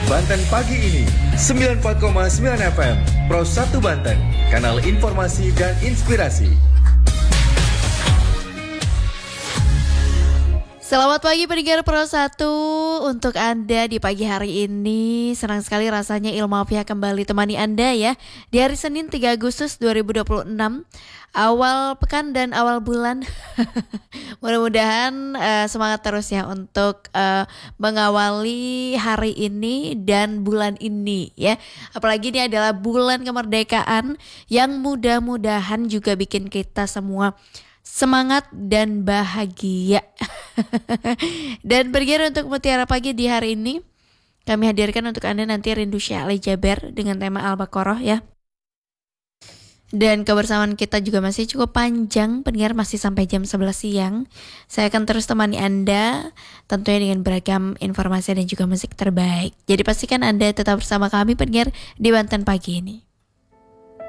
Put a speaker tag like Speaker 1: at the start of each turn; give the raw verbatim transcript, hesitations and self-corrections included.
Speaker 1: Banten pagi ini sembilan puluh empat koma sembilan F M Pro satu Banten, kanal informasi dan inspirasi.
Speaker 2: Selamat pagi pendengar Pro satu untuk Anda di pagi hari ini. Senang sekali rasanya Ilmu Afiah kembali temani Anda ya di hari Senin tiga Agustus dua ribu dua puluh enam, awal pekan dan awal bulan. Mudah-mudahan uh, semangat terus ya untuk uh, mengawali hari ini dan bulan ini ya. Apalagi ini adalah bulan kemerdekaan yang mudah-mudahan juga bikin kita semua semangat dan bahagia. Dan bergerak untuk Mutiara Pagi di hari ini, kami hadirkan untuk Anda nanti Rindu Syahli Jaber dengan tema Al-Baqarah ya. Dan kebersamaan kita juga masih cukup panjang, pendengar, masih sampai jam sebelas siang. Saya akan terus temani Anda tentunya dengan beragam informasi dan juga musik terbaik. Jadi pastikan Anda tetap bersama kami pendengar di Banten pagi ini.